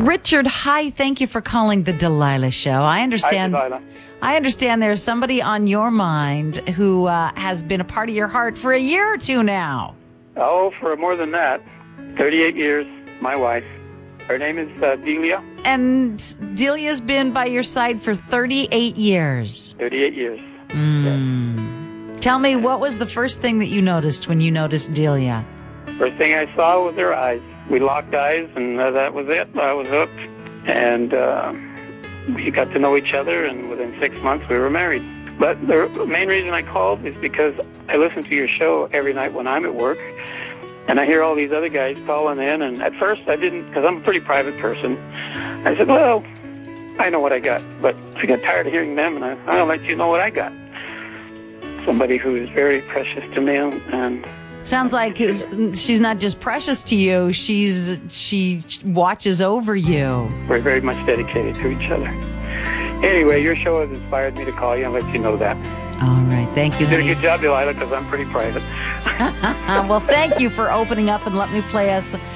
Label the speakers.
Speaker 1: Richard, hi. Thank you for calling the Delilah Show. I understand.
Speaker 2: Hi, Delilah.
Speaker 1: I understand there's somebody on your mind who has been a part of your heart for a year or two now.
Speaker 2: Oh, for more than that. 38 years, my wife. Her name is Delia.
Speaker 1: And Delia's been by your side for 38 years.
Speaker 2: 38 years.
Speaker 1: Tell me, what was the first thing that you noticed when you noticed Delia?
Speaker 2: First thing I saw was her eyes. We locked eyes, and that was it. I was hooked. And we got to know each other, and within 6 months, we were married. But the main reason I called is because I listen to your show every night when I'm at work, and I hear all these other guys calling in, and at first I didn't, because I'm a pretty private person. I said, well, I know what I got, but I got tired of hearing them, and I'll let you know what I got. Somebody who is very precious to me, and
Speaker 1: sounds like she's not just precious to you, she watches over you.
Speaker 2: We're very much dedicated to each other. Anyway, your show has inspired me to call you and let you know that.
Speaker 1: All right, thank you.
Speaker 2: You did a good job, Delilah, because I'm pretty private.
Speaker 1: Well, thank you for opening up and let me play us